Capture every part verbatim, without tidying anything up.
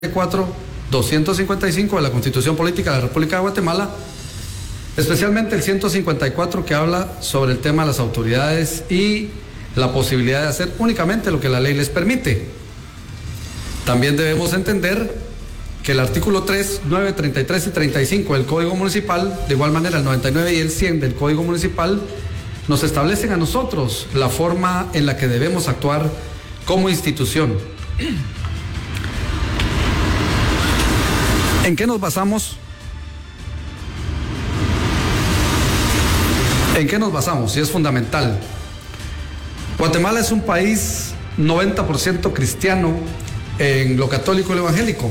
cuatro, doscientos cincuenta y cinco de la Constitución Política de la República de Guatemala, especialmente el ciento cincuenta y cuatro, que habla sobre el tema de las autoridades y la posibilidad de hacer únicamente lo que la ley les permite. También debemos entender que el artículo tres, nueve, treinta y tres y treinta y cinco del Código Municipal, de igual manera el noventa y nueve y el cien del Código Municipal, nos establecen a nosotros la forma en la que debemos actuar como institución. ¿En qué nos basamos? ¿En qué nos basamos? Y es fundamental. Guatemala es un país noventa por ciento cristiano en lo católico y lo evangélico.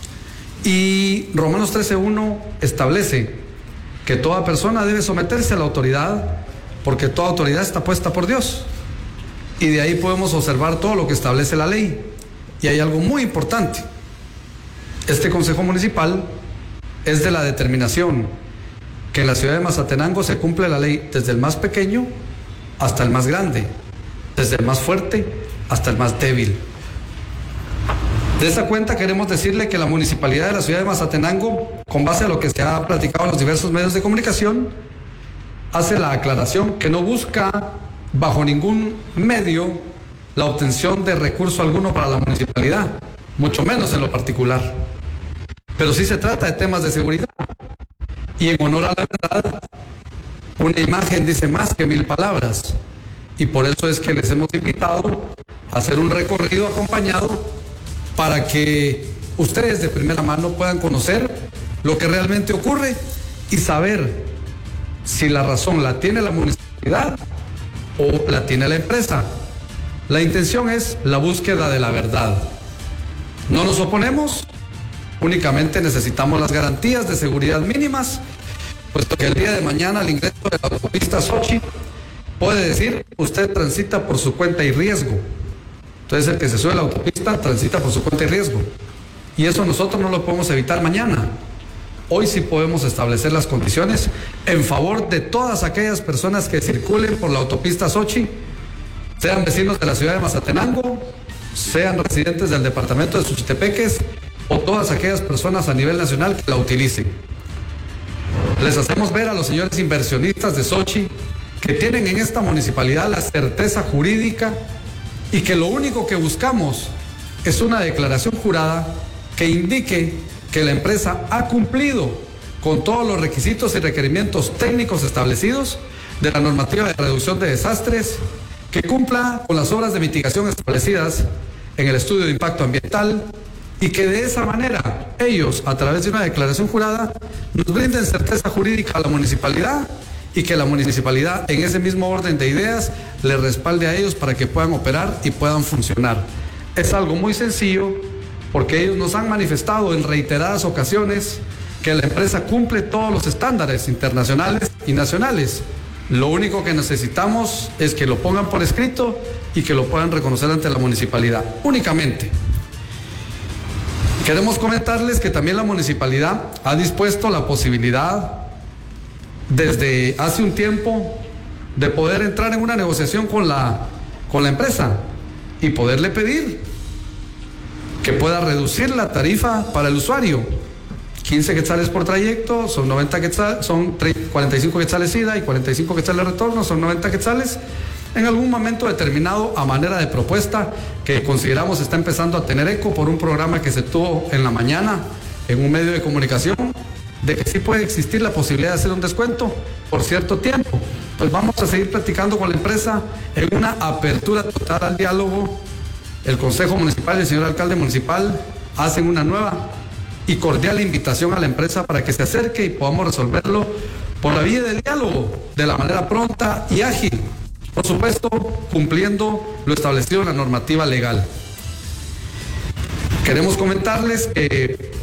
Y Romanos trece uno establece que toda persona debe someterse a la autoridad, porque toda autoridad está puesta por Dios. Y de ahí podemos observar todo lo que establece la ley. Y hay algo muy importante. Este Consejo Municipal es de la determinación que en la ciudad de Mazatenango se cumple la ley desde el más pequeño hasta el más grande, desde el más fuerte hasta el más débil. De esa cuenta queremos decirle que la municipalidad de la ciudad de Mazatenango, con base a lo que se ha platicado en los diversos medios de comunicación, hace la aclaración que no busca bajo ningún medio la obtención de recurso alguno para la municipalidad, mucho menos en lo particular. Pero sí se trata de temas de seguridad. Y en honor a la verdad, una imagen dice más que mil palabras. Y por eso es que les hemos invitado a hacer un recorrido acompañado para que ustedes de primera mano puedan conocer lo que realmente ocurre y saber si la razón la tiene la municipalidad o la tiene la empresa. La intención es la búsqueda de la verdad. No nos oponemos, únicamente necesitamos las garantías de seguridad mínimas, puesto que el día de mañana al ingreso de la autopista Xochitl puede decir, usted transita por su cuenta y riesgo. Entonces el que se sube a la autopista transita por su cuenta y riesgo. Y eso nosotros no lo podemos evitar mañana. Hoy sí podemos establecer las condiciones en favor de todas aquellas personas que circulen por la autopista Xochitl, sean vecinos de la ciudad de Mazatenango, sean residentes del departamento de Suchitepeques o todas aquellas personas a nivel nacional que la utilicen. Les hacemos ver a los señores inversionistas de Xochitl que tienen en esta municipalidad la certeza jurídica y que lo único que buscamos es una declaración jurada que indique que la empresa ha cumplido con todos los requisitos y requerimientos técnicos establecidos de la normativa de reducción de desastres, que cumpla con las obras de mitigación establecidas en el estudio de impacto ambiental y que de esa manera ellos, a través de una declaración jurada, nos brinden certeza jurídica a la municipalidad y que la municipalidad, en ese mismo orden de ideas, les respalde a ellos para que puedan operar y puedan funcionar. Es algo muy sencillo, porque ellos nos han manifestado en reiteradas ocasiones que la empresa cumple todos los estándares internacionales y nacionales. Lo único que necesitamos es que lo pongan por escrito y que lo puedan reconocer ante la municipalidad, únicamente. Queremos comentarles que también la municipalidad ha dispuesto la posibilidad desde hace un tiempo de poder entrar en una negociación con la, con la empresa y poderle pedir que pueda reducir la tarifa para el usuario. quince quetzales por trayecto, son noventa quetzales, son cuarenta y cinco quetzales ida y cuarenta y cinco quetzales retorno, son noventa quetzales. En algún momento determinado, a manera de propuesta que consideramos está empezando a tener eco por un programa que se tuvo en la mañana en un medio de comunicación, de que sí puede existir la posibilidad de hacer un descuento por cierto tiempo. Pues vamos a seguir platicando con la empresa en una apertura total al diálogo. El Consejo Municipal y el señor alcalde municipal hacen una nueva y cordial invitación a la empresa para que se acerque y podamos resolverlo por la vía del diálogo, de la manera pronta y ágil, por supuesto cumpliendo lo establecido en la normativa legal. Queremos comentarles que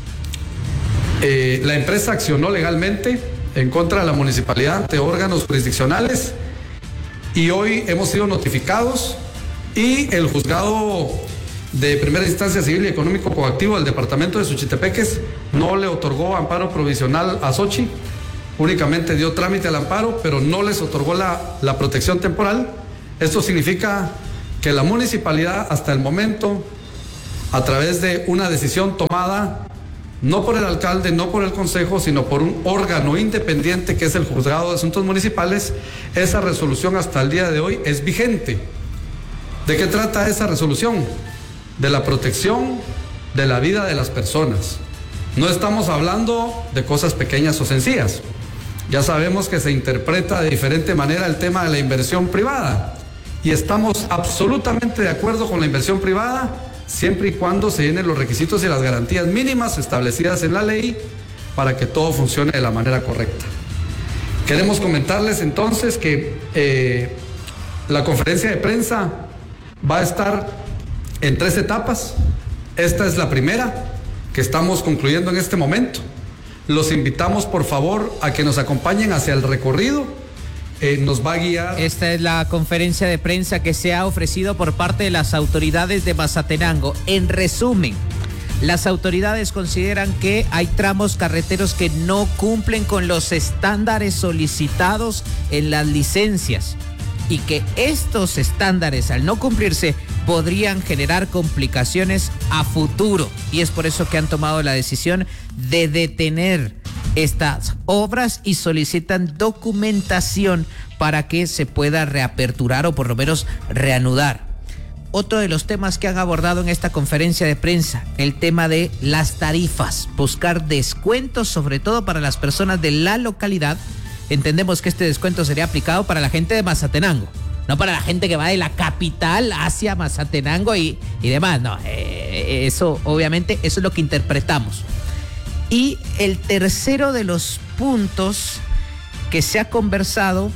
eh, la empresa accionó legalmente en contra de la municipalidad ante órganos jurisdiccionales y hoy hemos sido notificados y el juzgado de primera instancia civil y económico coactivo del departamento de Suchitepeques no le otorgó amparo provisional a Xochitl, únicamente dio trámite al amparo, pero no les otorgó la, la protección temporal. Esto significa que la municipalidad hasta el momento a través de una decisión tomada no por el alcalde, no por el consejo, sino por un órgano independiente que es el Juzgado de Asuntos Municipales. Esa resolución hasta el día de hoy es vigente. ¿De qué trata esa resolución? De la protección de la vida de las personas. No estamos hablando de cosas pequeñas o sencillas. Ya sabemos que se interpreta de diferente manera el tema de la inversión privada y estamos absolutamente de acuerdo con la inversión privada siempre y cuando se llenen los requisitos y las garantías mínimas establecidas en la ley para que todo funcione de la manera correcta. Queremos comentarles entonces que eh, la conferencia de prensa va a estar en tres etapas. Esta es la primera que estamos concluyendo en este momento. Los invitamos por favor a que nos acompañen hacia el recorrido. Eh, nos va a guiar. Esta es la conferencia de prensa que se ha ofrecido por parte de las autoridades de Mazatenango. En resumen, las autoridades consideran que hay tramos carreteros que no cumplen con los estándares solicitados en las licencias y que estos estándares, al no cumplirse, podrían generar complicaciones a futuro. Y es por eso que han tomado la decisión de detener estas obras y solicitan documentación para que se pueda reaperturar o por lo menos reanudar. Otro de los temas que han abordado en esta conferencia de prensa, el tema de las tarifas, buscar descuentos sobre todo para las personas de la localidad. Entendemos que este descuento sería aplicado para la gente de Mazatenango, no para la gente que va de la capital hacia Mazatenango y, y demás. No, eh, eso obviamente, eso es lo que interpretamos. Y el tercero de los puntos que se ha conversado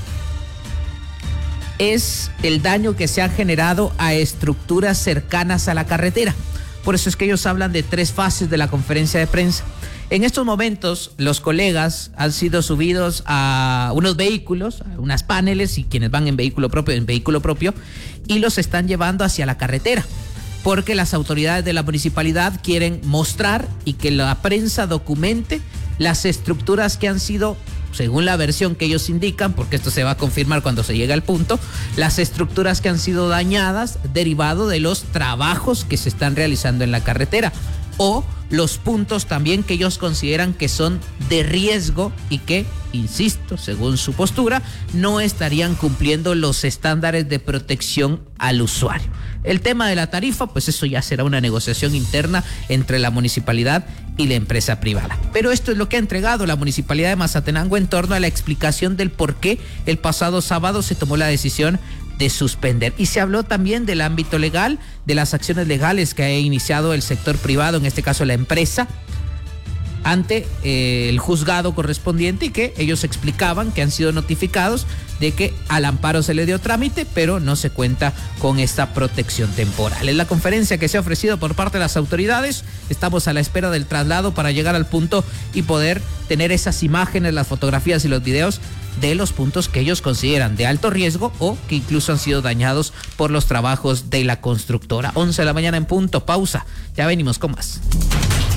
es el daño que se ha generado a estructuras cercanas a la carretera. Por eso es que ellos hablan de tres fases de la conferencia de prensa. En estos momentos, los colegas han sido subidos a unos vehículos, a unas paneles, y quienes van en vehículo propio, en vehículo propio, y los están llevando hacia la carretera, porque las autoridades de la municipalidad quieren mostrar y que la prensa documente las estructuras que han sido, según la versión que ellos indican, porque esto se va a confirmar cuando se llegue al punto, las estructuras que han sido dañadas derivado de los trabajos que se están realizando en la carretera, o los puntos también que ellos consideran que son de riesgo y que, insisto, según su postura, no estarían cumpliendo los estándares de protección al usuario. El tema de la tarifa, pues eso ya será una negociación interna entre la municipalidad y la empresa privada. Pero esto es lo que ha entregado la municipalidad de Mazatenango en torno a la explicación del por qué el pasado sábado se tomó la decisión de suspender. Y se habló también del ámbito legal, de las acciones legales que ha iniciado el sector privado, en este caso la empresa, ante eh, el juzgado correspondiente, y que ellos explicaban que han sido notificados de que al amparo se le dio trámite, pero no se cuenta con esta protección temporal. Es la conferencia que se ha ofrecido por parte de las autoridades. Estamos a la espera del traslado para llegar al punto y poder tener esas imágenes, las fotografías y los videos de los puntos que ellos consideran de alto riesgo o que incluso han sido dañados por los trabajos de la constructora. once de la mañana en punto, pausa. Ya venimos con más.